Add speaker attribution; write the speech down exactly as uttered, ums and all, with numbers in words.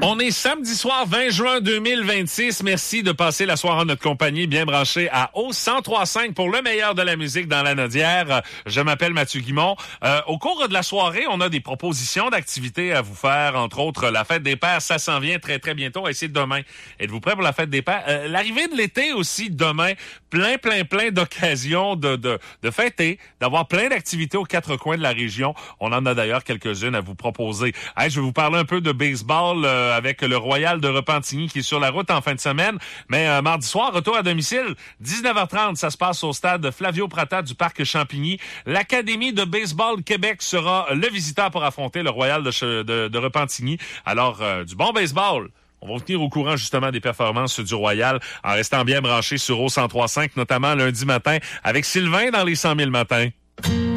Speaker 1: On est samedi soir, vingt juin deux mille vingt-six. Merci de passer la soirée en notre compagnie, bien branché à O cent trois virgule cinq pour le meilleur de la musique dans la Nodière. Je m'appelle Mathieu Guimond. Euh, au cours de la soirée, on a des propositions d'activités à vous faire, entre autres la fête des pères. Ça s'en vient très, très bientôt. Et c'est demain. Êtes-vous prêts pour la fête des pères? Euh, l'arrivée de l'été aussi, demain. Plein, plein, plein d'occasions de, de, de fêter, d'avoir plein d'activités aux quatre coins de la région. On en a d'ailleurs quelques-unes à vous proposer. Hey, je vais vous parler un peu de baseball euh, avec le Royal de Repentigny qui est sur la route en fin de semaine. Mais euh, mardi soir, retour à domicile, dix-neuf heures trente, ça se passe au stade Flavio Prata du Parc Champigny. L'Académie de baseball Québec sera le visiteur pour affronter le Royal de, de, de Repentigny. Alors, euh, du bon baseball. On va vous tenir au courant justement des performances du Royal en restant bien branché sur O cent trois virgule cinq, notamment lundi matin avec Sylvain dans les cent mille matins.